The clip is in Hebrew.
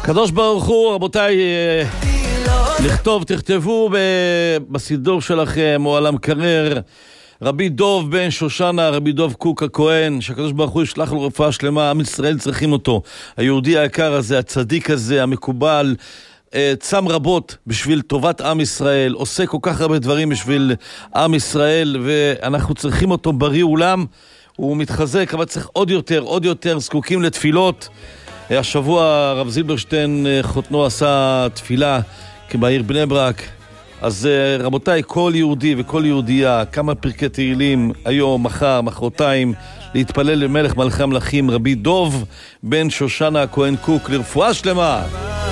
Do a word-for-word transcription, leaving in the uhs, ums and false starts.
קדוש ברוך הוא, רבותיי, לכתוב, תכתבו בסידור שלכם או על המקרר, רבי דוב בן שושנה, רבי דוב קוק הכהן, שהקדוש ברוך הוא ישלח לו רפואה שלמה. עם ישראל צריכים אותו, היהודי היקר הזה, הצדיק הזה, המקובל, צם רבות בשביל טובת עם ישראל, עושה כל כך הרבה דברים בשביל עם ישראל, ואנחנו צריכים אותו בריא עולם. הוא מתחזק, אבל צריך עוד יותר, עוד יותר, זקוקים לתפילות. השבוע הרב זילברשטיין חותנו עשה תפילה בעיר בני ברק. אז רבותיי, כל יהודי וכל יהודייה, כמה פרקי תהילים היום, מחר, מחרתיים, להתפלל למלך מלכי המלכים רבי דוב בן שושנה הכהן קוק לרפואה שלמה.